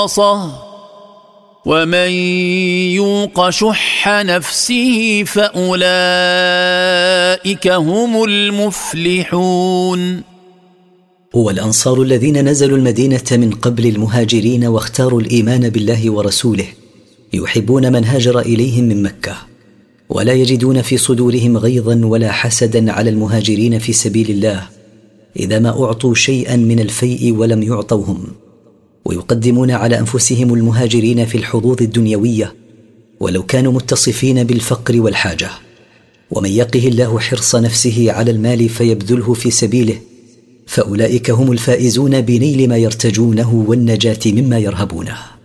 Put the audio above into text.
ومن يوق شح نفسه فأولئك هم المفلحون. والأنصار الذين نزلوا المدينة من قبل المهاجرين واختاروا الإيمان بالله ورسوله يحبون من هاجر إليهم من مكة، ولا يجدون في صدورهم غيظا ولا حسدا على المهاجرين في سبيل الله إذا ما أعطوا شيئا من الفيء ولم يعطوهم، ويقدمون على أنفسهم المهاجرين في الحظوظ الدنيوية ولو كانوا متصفين بالفقر والحاجة. ومن يقه الله حرص نفسه على المال فيبذله في سبيله فأولئك هم الفائزون بنيل ما يرتجونه والنجاة مما يرهبونه.